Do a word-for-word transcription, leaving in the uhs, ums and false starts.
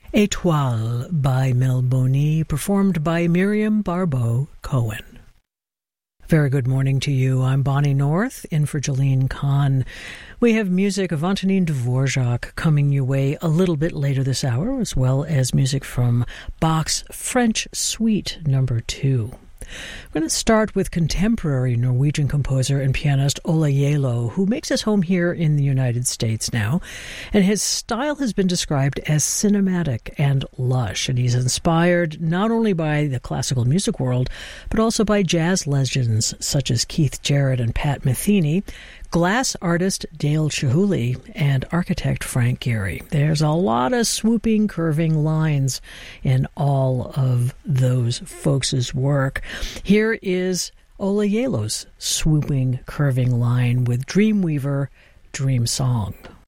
Étoile by Mel Boney, performed by Miriam Barbeau Cohen. Very good morning to you. I'm Bonnie North, in for Jolene Kahn. We have music of Antonin Dvorak coming your way a little bit later this hour, as well as music from Bach's French Suite Number Two. We're going to start with contemporary Norwegian composer and pianist Ola Gjeilo, who makes his home here in the United States now, and his style has been described as cinematic and lush, and he's inspired not only by the classical music world, but also by jazz legends such as Keith Jarrett and Pat Metheny, glass artist Dale Chihuly, and architect Frank Gehry. There's a lot of swooping, curving lines in all of those folks' work. Here is Ola Gjeilo's swooping, curving line with Dreamweaver, Dream Song.